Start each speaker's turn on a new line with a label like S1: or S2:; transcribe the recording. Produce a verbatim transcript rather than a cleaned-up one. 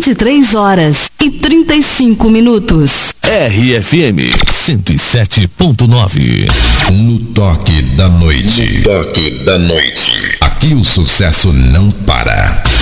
S1: vinte e três horas e trinta e cinco minutos.
S2: R F M cento e sete ponto nove.
S3: No toque da noite.
S2: No toque da noite.
S3: Aqui o sucesso não para.